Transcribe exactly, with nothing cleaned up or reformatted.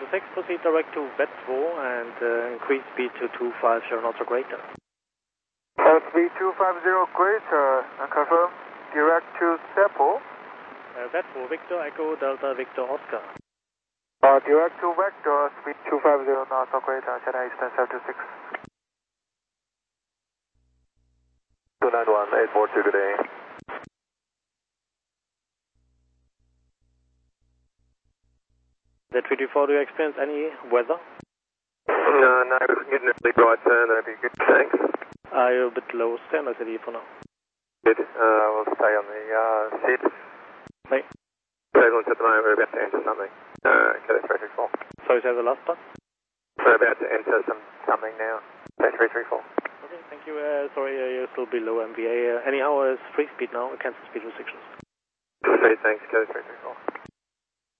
two six, proceed direct to V E T four and uh, increase speed to two five zero knots or greater. Uh, speed two five zero greater, and confirm direct to Seppo. Uh, V E T four, Victor Echo Delta Victor Oscar. Uh, direct to Vector, speed two five zero knots or greater, Chennai Eastern seven two six. two nine one, eight four two, good day. The three two four, do you experience any weather? No, no, getting a really bright turn, that'd be good, thanks. Are you a bit low? Stand by C D for now. Good, uh, we'll stay on the uh, seat. Right. Turbulence at the moment, we're about to enter something. Uh, okay, three three four. Sorry, say the last part? We're about to enter some something now. Okay, three three four. Okay, thank you. Uh, sorry, uh, you're still below M V A. Uh, anyhow, it's free speed now, cancel speed restrictions. Speed, thanks, okay, three three four.